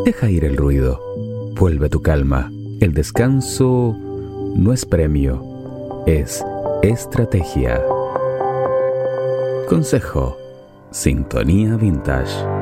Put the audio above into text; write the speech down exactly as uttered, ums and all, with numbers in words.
Deja ir el ruido. Vuelve a tu calma. El descanso no es premio, es estrategia. Consejo: Sintonía Vintage.